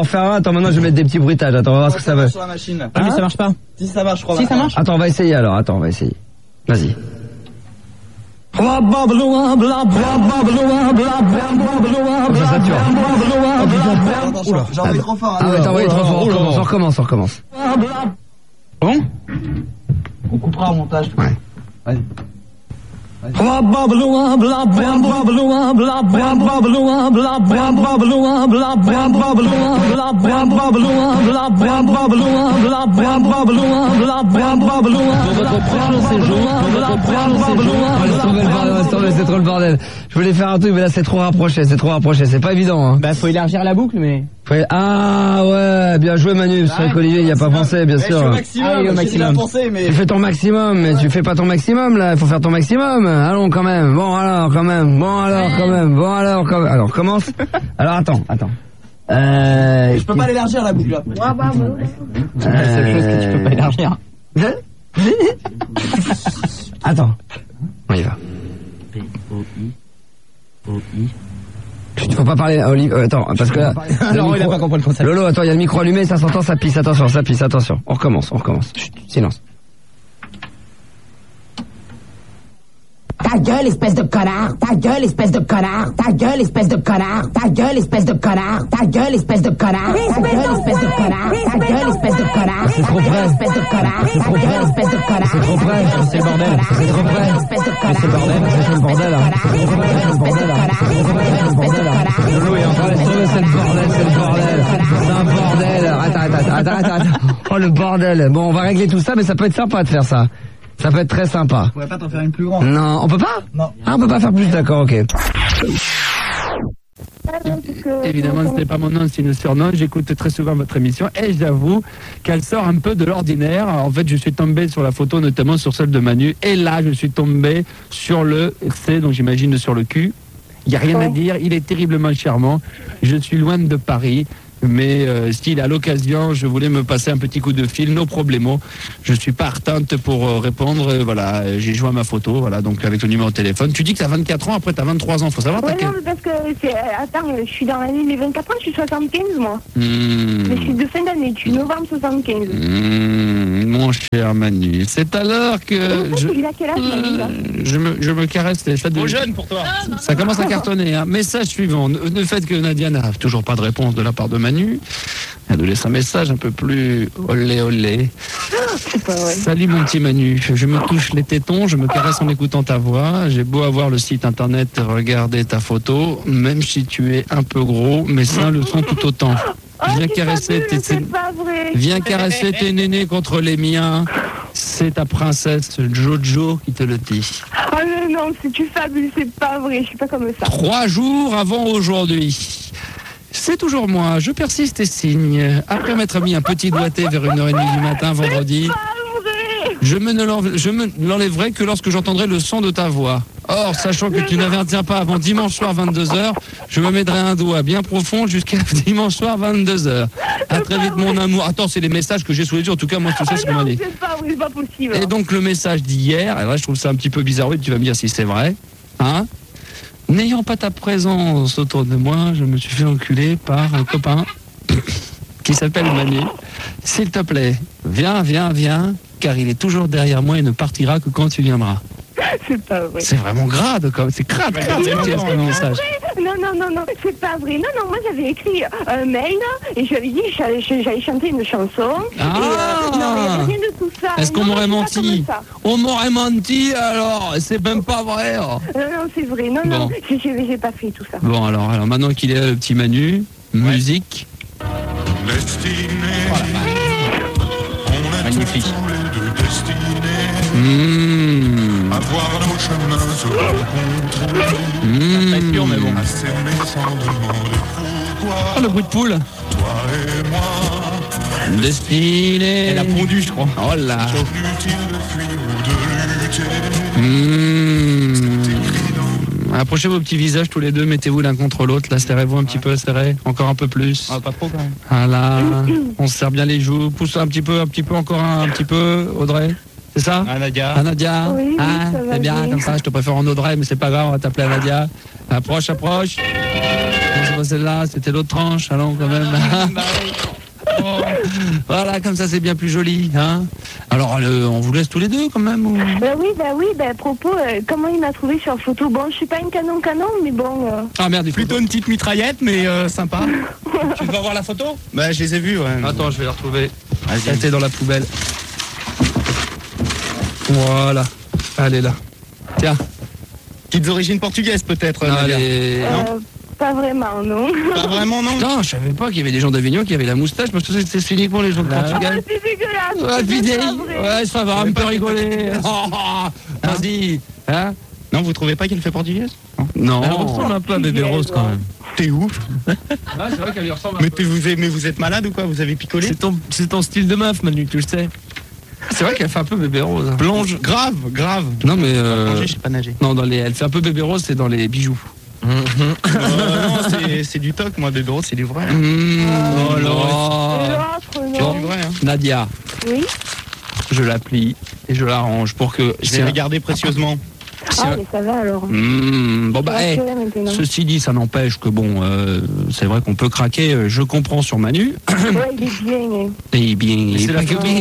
refaire un. Attends, maintenant je vais mettre des petits bruitages. Attends, on va voir ce que ça veut. Sur la machine. Ah mais ça marche pas. Si ça marche, je crois. Si ça marche. Attends, on va essayer alors. Attends, on va essayer. Vas-y. Ça sature. Attention, j'ai envoyé trop fort. Ah ouais, t'as envoyé trop fort. On recommence. Bon. On coupera au montage. Ouais. Vas-y. C'est trop le bordel. Je voulais faire un truc, mais là c'est trop rapproché. C'est pas évident, hein. Bah faut élargir la boucle mais. Ah ouais, bien joué Manu. C'est vrai qu'Olivier il y a pas pensé, bien sûr. Au maximum. Pensé, mais... Tu fais ton maximum, mais tu fais pas ton maximum là. Il faut faire ton maximum. Allons quand même. Bon alors quand même. Alors commence. Alors attends. Je peux pas l'élargir la boucle. C'est la seule chose que tu peux pas élargir. Attends. On y va. Il faut pas parler, Olivier. Attends, parce que là. Non, il a pas compris le concept. Lolo, attends, il y a le micro allumé, ça s'entend, ça pisse. Attention. On recommence. Chut, silence. Ta gueule, espèce de connard. Ta gueule, espèce de connard. Ta gueule, espèce de connard. Ta gueule, espèce de connard. Ta gueule, espèce de connard. Ta gueule, espèce de connard. Ta gueule, espèce de connard. C'est trop près. Espèce de connard. Ta gueule, espèce de connard. C'est trop près. C'est le bordel. C'est trop près. Espèce de connard. C'est le bordel. C'est le bordel. Lolo est en train de trouver, c'est le bordel. C'est un bordel. Attends. Oh le bordel. Bon, on va régler tout ça, mais ça peut être sympa de faire ça. Ça peut être très sympa. On pourrait pas t'en faire une plus grande. Non, on peut pas? Non. Ah, on peut pas faire plus, d'accord, ok. Évidemment, ce n'est pas mon nom, c'est une surnom. J'écoute très souvent votre émission et j'avoue qu'elle sort un peu de l'ordinaire. En fait, je suis tombé sur la photo, notamment sur celle de Manu. Et là, je suis tombé sur le C, donc j'imagine sur le cul. Il n'y a rien à dire, il est terriblement charmant. Je suis loin de Paris. Mais s'il a l'occasion, je voulais me passer un petit coup de fil, no problemo. Je suis partante pour répondre. Voilà, j'ai joué à ma photo, voilà, donc avec le numéro de téléphone. Tu dis que tu as 24 ans, après tu as 23 ans, faut savoir. Ouais, non, parce que attends, je suis dans l'année des 24 ans, je suis 75 moi. Je suis de fin d'année, je suis novembre 75. Mon cher Manu, c'est alors que Il a quel âge, Manu, là je me caresse. Trop jeune pour toi. Ça commence à cartonner. Hein. Message suivant. Le fait que Nadia n'a toujours pas de réponse de la part de Manu, elle nous laisse un message un peu plus olé. C'est pas vrai. Salut mon petit Manu, je me touche les tétons, je me caresse en écoutant ta voix. J'ai beau avoir le site internet, regarder ta photo, même si tu es un peu gros, mes seins le sont tout autant. Viens caresser tes nénés contre les miens. C'est ta princesse Jojo qui te le dit. Oh non, tu fabules, c'est pas vrai, je suis pas comme ça. 3 jours avant aujourd'hui. C'est toujours moi, je persiste et signe. Après m'être mis un petit doigté vers 1h30 du matin vendredi, je me l'enlèverai que lorsque j'entendrai le son de ta voix. Or, sachant que tu n'interviens pas avant dimanche soir 22h, je me mettrai un doigt bien profond jusqu'à dimanche soir 22h. À très vite mon amour. Attends, c'est les messages que j'ai sous les yeux. En tout cas, moi, tout ça, c'est ce qu'on m'a dit. C'est pas vrai, c'est pas possible. Et donc, le message d'hier, alors là, je trouve ça un petit peu bizarre. Oui, tu vas me dire si c'est vrai. Hein ? N'ayant pas ta présence autour de moi, je me suis fait enculer par un copain qui s'appelle Manu. S'il te plaît, viens, car il est toujours derrière moi et ne partira que quand tu viendras. C'est pas vrai. C'est vraiment grade, comme c'est crade, ce message. Non, c'est pas vrai. Non, moi j'avais écrit un mail et je lui avais dit que j'allais chanter une chanson. Non, il n'y avait rien de tout ça. Est-ce qu'on m'aurait menti? On m'aurait menti alors? C'est même pas vrai. Oh. Non, c'est vrai. Non, j'ai pas fait tout ça. Bon, alors maintenant qu'il est là, le petit Manu, musique. Magnifique. Avoir nos chemins se rencontrer. Très pur, mais bon. Oh, le bruit de poule. Toi et moi. Destiné. Elle a pondu, je crois. Oh là. Inutile de fuir ou de lutter. Approchez vos petits visages tous les deux, mettez-vous l'un contre l'autre, là serrez-vous un petit peu, serrez, encore un peu plus. Ah, pas trop quand même. Voilà, on se serre bien les joues, pousse un petit peu, encore un petit peu, Audrey. C'est ça? Nadia. Nadia. Oui, c'est bien, comme ça, je te préfère en Audrey, mais c'est pas grave, on va t'appeler Nadia. Approche. c'est pas celle-là, c'était l'autre tranche, allons quand même. Oh. Voilà, comme ça c'est bien plus joli, hein. Alors on vous laisse tous les deux quand même ou... oui, à propos, comment il m'a trouvé sur la photo? Bon, je suis pas une canon, mais bon... Ah merde, Plutôt une petite mitraillette, mais sympa. Tu veux voir la photo? Bah, je les ai vus, ouais. Attends, je vais la retrouver. Vas-y. Elle était dans la poubelle. Voilà, elle est là. Tiens. Petites origines portugaises peut-être, Nadia. Non, pas vraiment, non. Pas vraiment, non. non, je savais pas qu'il y avait des gens d'Avignon qui avaient la moustache, parce que c'était uniquement les gens de Portugal. C'est dégueulasse. Ah, ouais, ça va, un peu rigoler. Vas-y, hein? Non, vous trouvez pas qu'elle fait portugaise? Non, elle ressemble un peu à Bébé Rose quand même. T'es où? Ah, c'est vrai qu'elle lui ressemble un mais, peu. mais vous êtes malade ou quoi? Vous avez picolé? C'est ton style de meuf, Manu, tu le sais. C'est vrai qu'elle fait un peu Bébé Rose. Hein. Plonge, grave. Non, mais. Plonger, je sais pas nager. Non, elle fait un peu Bébé Rose, c'est dans les bijoux. Non, c'est du toc, moi, Bébé Rose, c'est du vrai. Oh L'autre, C'est non. du vrai, hein. Nadia, Oui. je la plie et je l'arrange pour que. Je vais regarder précieusement. Ah, mais ça va alors. Bon bah, Ouais, maintenant. ceci dit, ça n'empêche que bon, c'est vrai qu'on peut craquer. Je comprends sur Manu. Ouais, il est bien. Hein. Il est bien, il est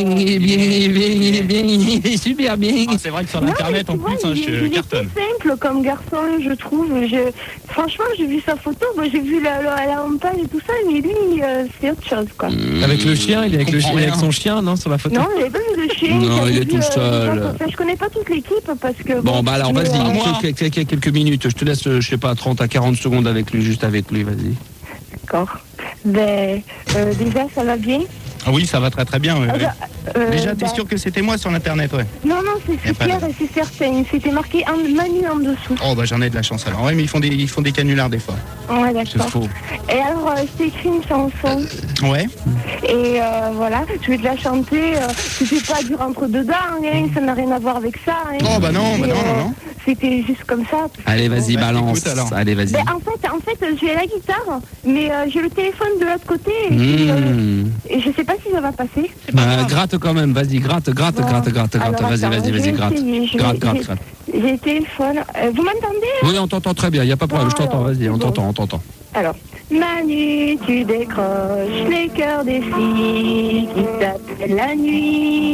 super bien. Ah, c'est vrai que sur l'internet, en plus, hein, je cartonne. C'est simple comme garçon, je trouve. Franchement, j'ai vu sa photo, moi, j'ai vu la lampage et tout ça, mais lui, c'est autre chose, quoi. Avec le chien, il est avec son chien, non, sur la photo. Non, il avait pas vu le chien. Non, j'avais il est vu, tout seul. Je connais pas toute l'équipe parce que. Bon, bah alors vas-y, moi. quelques minutes. Je te laisse, je sais pas, 30 à 40 secondes avec lui, juste avec lui, vas-y. D'accord. Ben, déjà, ça va bien. Ah oui, ça va très très bien. Déjà, t'es ben, sûr que c'était moi sur l'internet, ouais? Non, c'est Y a pas clair et c'est certain. C'était marqué Manu en dessous. Oh bah j'en ai de la chance alors. Ouais, mais ils font des canulars des fois. Ouais, C'est d'accord. faux. Et alors, j'ai écrit une chanson. Ouais. Et voilà, je vais te la chanter. C'était pas du rentre-dedans, hein, ça n'a rien à voir avec ça. Hein. Oh bah non, Et, non. C'était juste comme ça. Allez, vas-y, Bah, balance. écoute, alors. Allez, vas-y. Ben, en fait, j'ai la guitare, mais j'ai le téléphone de l'autre côté. Et je sais pas si ça va passer. Gratte quand même, vas-y, gratte. Alors, Vas-y, attends, je vais gratte. essayer, Gratte. J'ai le téléphone. Vous m'entendez? Oui, on t'entend très bien, il n'y a pas de problème, je t'entends, vas-y, on t'entend. Alors, Manu, tu décroches les cœurs des filles qui s'appellent la nuit.